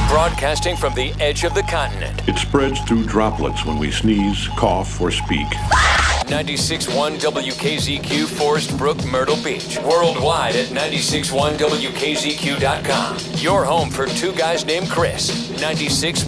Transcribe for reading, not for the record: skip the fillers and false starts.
Broadcasting from the edge of the continent. It spreads through droplets when we sneeze, cough, or speak. 96.1 WKZQ, Forest Brook, Myrtle Beach. Worldwide at 96.1WKZQ.com. Your home for two guys named Chris. 96.